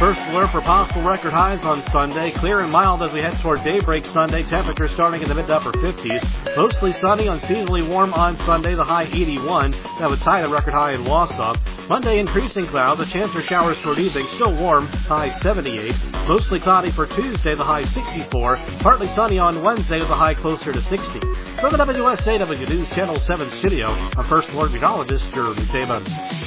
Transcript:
First alert for possible record highs on Sunday. Clear and mild as we head toward daybreak Sunday. Temperatures starting in the mid to upper 50s. Mostly sunny, unseasonably warm on Sunday. The high 81. That would tie the record high in Wausau. Monday, increasing clouds. A chance for showers toward evening. Still warm. High 78. Mostly cloudy for Tuesday. The high 64. Partly sunny on Wednesday with the high closer to 60. From the WSAW News Channel 7 studio, I'm First Alert meteorologist Jeremy Saban.